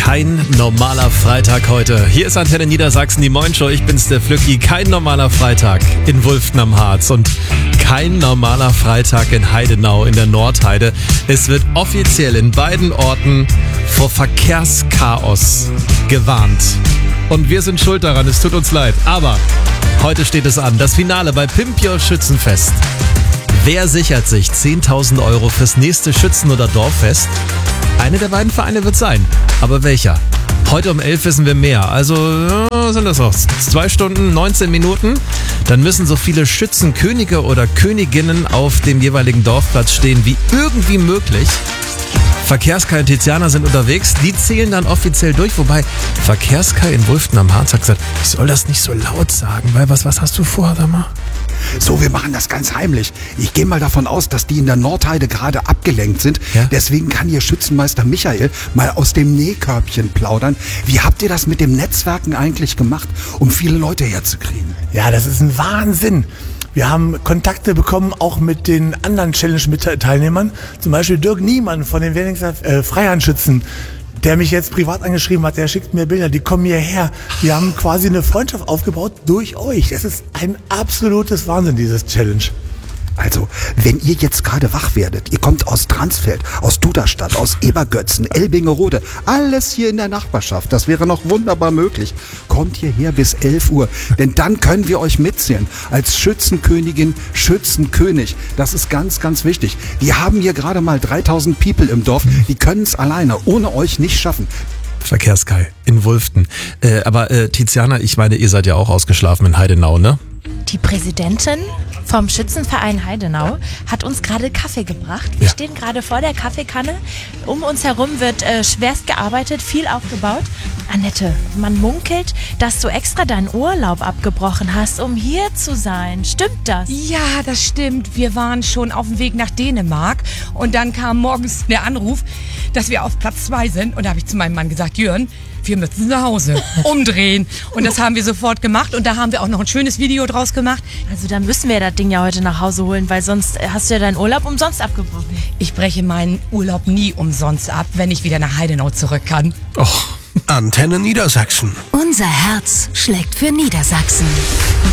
Kein normaler Freitag heute. Hier ist Antenne Niedersachsen, die Moin-Show. Ich bin's, der Flücki. Kein normaler Freitag in Wulften am Harz und kein normaler Freitag in Heidenau in der Nordheide. Es wird offiziell in beiden Orten vor Verkehrschaos gewarnt. Und wir sind schuld daran, es tut uns leid. Aber heute steht es an, das Finale bei Pimp Your Schützenfest. Wer sichert sich 10.000 € fürs nächste Schützen- oder Dorffest? Eine der beiden Vereine wird sein. Aber welcher? Heute um 11 wissen wir mehr. Also sind das auch 2 Stunden, 19 Minuten. Dann müssen so viele Schützenkönige oder Königinnen auf dem jeweiligen Dorfplatz stehen wie irgendwie möglich. Verkehrskai und Tiziana sind unterwegs. Die zählen dann offiziell durch. Wobei Verkehrskai in Wulften am Harz hat gesagt, ich soll das nicht so laut sagen. Weil was hast du vor, sag mal? So, wir machen das ganz heimlich. Ich gehe mal davon aus, dass die in der Nordheide gerade abgelenkt sind. Ja? Deswegen kann hier Schützenmeister Michael mal aus dem Nähkörbchen plaudern. Wie habt ihr das mit dem Netzwerken eigentlich gemacht, um viele Leute herzukriegen? Ja, das ist ein Wahnsinn. Wir haben Kontakte bekommen, auch mit den anderen Challenge-Teilnehmern. Zum Beispiel Dirk Niemann von den Wehrdienster Freihandschützen, der mich jetzt privat angeschrieben hat, der schickt mir Bilder, die kommen hierher. Wir haben quasi eine Freundschaft aufgebaut durch euch. Es ist ein absolutes Wahnsinn, dieses Challenge. Also, wenn ihr jetzt gerade wach werdet, ihr kommt aus Dransfeld, aus Duderstadt, aus Ebergötzen, Elbingerode, alles hier in der Nachbarschaft, das wäre noch wunderbar möglich. Kommt hierher bis 11 Uhr, denn dann können wir euch mitzählen als Schützenkönigin, Schützenkönig. Das ist ganz, ganz wichtig. Wir haben hier gerade mal 3000 People im Dorf, die können es alleine, ohne euch nicht schaffen. Verkehrskai in Wulften. Aber Tiziana, ich meine, ihr seid ja auch ausgeschlafen in Heidenau, ne? Die Präsidentin vom Schützenverein Heidenau hat uns gerade Kaffee gebracht. Wir stehen gerade vor der Kaffeekanne. Um uns herum wird schwerst gearbeitet, viel aufgebaut. Annette, man munkelt, dass du extra deinen Urlaub abgebrochen hast, um hier zu sein. Stimmt das? Ja, das stimmt. Wir waren schon auf dem Weg nach Dänemark und dann kam morgens der Anruf, dass wir auf Platz 2 sind. Und da habe ich zu meinem Mann gesagt, Jörn, wir müssen nach Hause umdrehen. Und das haben wir sofort gemacht und da haben wir auch noch ein schönes Video draus gemacht. Also dann müssen wir das Ding ja heute nach Hause holen, weil sonst hast du ja deinen Urlaub umsonst abgebrochen. Ich breche meinen Urlaub nie umsonst ab, wenn ich wieder nach Heidenau zurück kann. Och. Antenne Niedersachsen. Unser Herz schlägt für Niedersachsen.